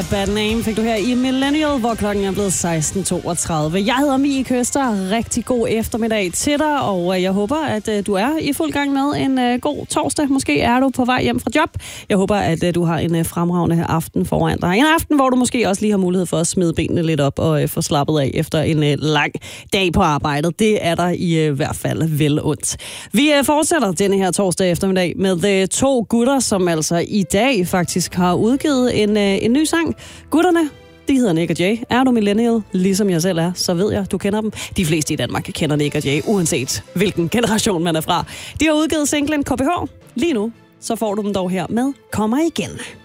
Bad Name fik du her i Millennial, hvor klokken er blevet 16.32. Jeg hedder Mie Køster. Rigtig god eftermiddag til dig, og jeg håber, at du er i fuld gang med en god torsdag. Måske er du på vej hjem fra job. Jeg håber, at du har en fremragende aften foran dig. En aften, hvor du måske også lige har mulighed for at smide benene lidt op og få slappet af efter en lang dag på arbejdet. Det er der i hvert fald vel ondt. Vi fortsætter denne her torsdag eftermiddag med to gutter, som altså i dag faktisk har udgivet en ny sang. Gutterne, de hedder Nik og Jay. Er du millennial, ligesom jeg selv er, så ved jeg, du kender dem. De fleste i Danmark kender Nik og Jay, uanset hvilken generation man er fra. De har udgivet singlen KBH. Lige nu, så får du dem dog her med Kommer igen.